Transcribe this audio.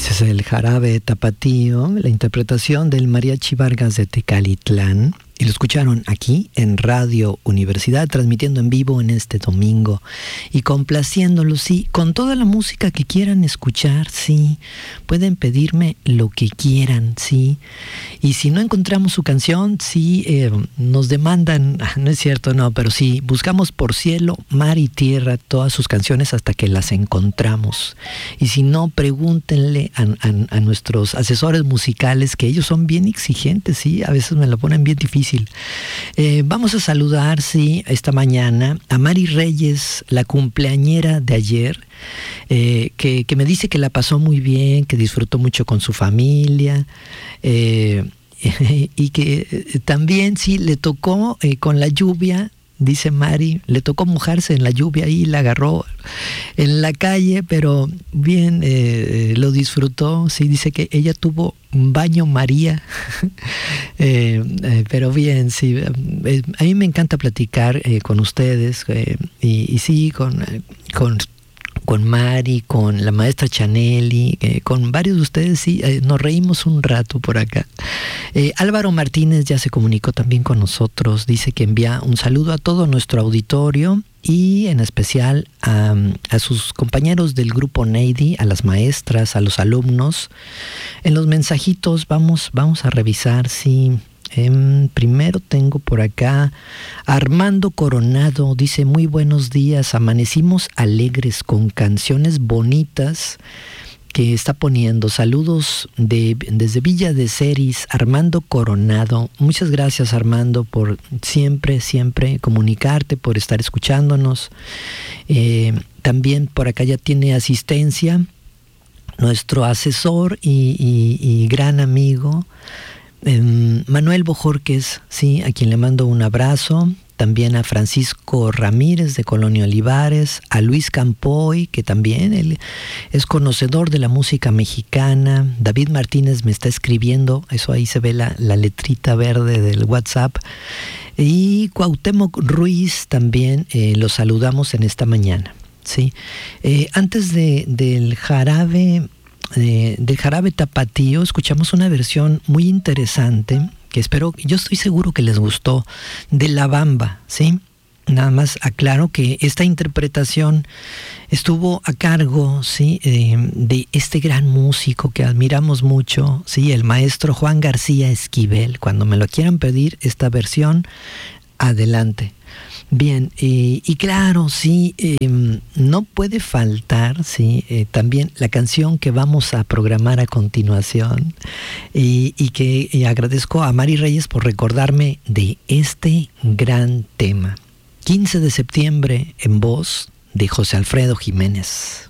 Ese es el jarabe tapatío, la interpretación del Mariachi Vargas de Tecalitlán. Y lo escucharon aquí en Radio Universidad, transmitiendo en vivo en este domingo y complaciéndolos, sí, con toda la música que quieran escuchar, sí. Pueden pedirme lo que quieran, sí. Y si no encontramos su canción, sí, nos demandan, no es cierto, no, pero sí, buscamos por cielo, mar y tierra todas sus canciones hasta que las encontramos. Y si no, pregúntenle a nuestros asesores musicales, que ellos son bien exigentes, sí, a veces me lo ponen bien difícil. Vamos a saludar, sí, esta mañana a Mari Reyes, la cumpleañera de ayer, que me dice que la pasó muy bien, que disfrutó mucho con su familia, y que también sí le tocó con la lluvia. Dice Mari, le tocó mojarse en la lluvia y la agarró en la calle, pero bien, lo disfrutó. Sí, dice que ella tuvo un baño María, pero bien, sí. A mí me encanta platicar con ustedes, y sí, con Mari, con la maestra Chanelli, con varios de ustedes, sí, nos reímos un rato por acá. Álvaro Martínez ya se comunicó también con nosotros, dice que envía un saludo a todo nuestro auditorio y en especial a sus compañeros del grupo Neidy, a las maestras, a los alumnos. En los mensajitos vamos a revisar, sí. Primero tengo por acá Armando Coronado, dice: muy buenos días, amanecimos alegres con canciones bonitas que está poniendo. Saludos desde Villa de Ceris, Armando Coronado. Muchas gracias, Armando, por siempre comunicarte, por estar escuchándonos. También por acá ya tiene asistencia nuestro asesor y gran amigo Manuel Bojorquez, sí, a quien le mando un abrazo. También a Francisco Ramírez de Colonia Olivares, a Luis Campoy, que también él es conocedor de la música mexicana. David Martínez me está escribiendo, eso ahí se ve la letrita verde del WhatsApp. Y Cuauhtémoc Ruiz también los saludamos en esta mañana, sí. Antes del jarabe tapatío, escuchamos una versión muy interesante que yo estoy seguro que les gustó, de La Bamba, ¿sí? Nada más aclaro que esta interpretación estuvo a cargo, ¿sí?, de este gran músico que admiramos mucho, ¿sí?, el maestro Juan García Esquivel. Cuando me lo quieran pedir esta versión, adelante. Bien, y claro, sí, no puede faltar, sí, también la canción que vamos a programar a continuación, y que agradezco a Mari Reyes por recordarme de este gran tema. 15 de septiembre, en voz de José Alfredo Jiménez.